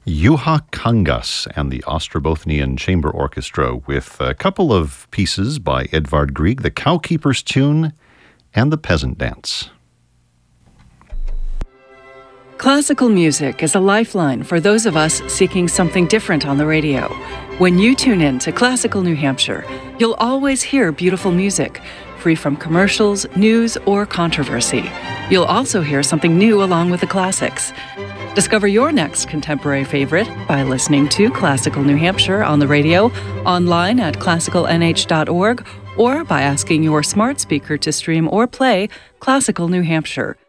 Juha Kangas and the Ostrobothnian Chamber Orchestra with a couple of pieces by Edvard Grieg, the Cowkeeper's Tune and the Peasant Dance. Classical music is a lifeline for those of us seeking something different on the radio. When you tune in to Classical New Hampshire, you'll always hear beautiful music, free from commercials, news, or controversy. You'll also hear something new along with the classics. Discover your next contemporary favorite by listening to Classical New Hampshire on the radio, online at classicalnh.org, or by asking your smart speaker to stream or play Classical New Hampshire.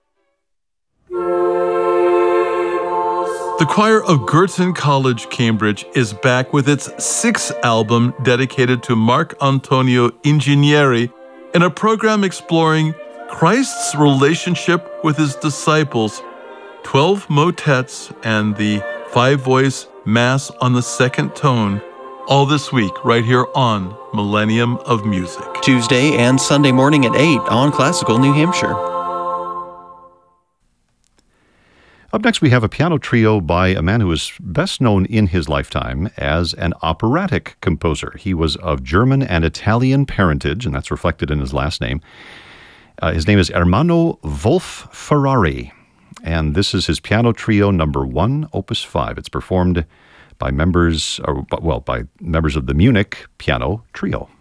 The choir of Girton College, Cambridge, is back with its 6th album dedicated to Marc Antonio Ingegneri in a program exploring Christ's relationship with his disciples, 12 motets, and the 5-voice Mass on the second tone, all this week right here on Millennium of Music. Tuesday and Sunday morning at 8 on Classical New Hampshire. Up next, we have a piano trio by a man who is best known in his lifetime as an operatic composer. He was of German and Italian parentage, and that's reflected in his last name. His name is Ermanno Wolf-Ferrari, and this is his piano trio number 1, Opus 5. It's performed by members of the Munich Piano Trio.